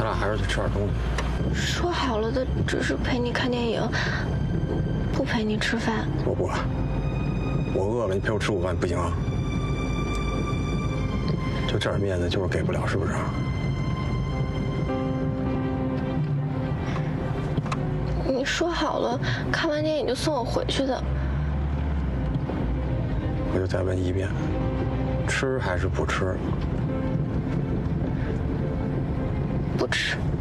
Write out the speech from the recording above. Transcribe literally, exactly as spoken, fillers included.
俩还是去吃点东西。 说好了的只是陪你看电影，不陪你吃饭。 我不，我饿了，你陪我吃午饭不行啊？就这点面子就是给不了，是不是？ 你说好了，看完电影就送我回去的。 我就再问一遍，吃还是不吃？ 不吃。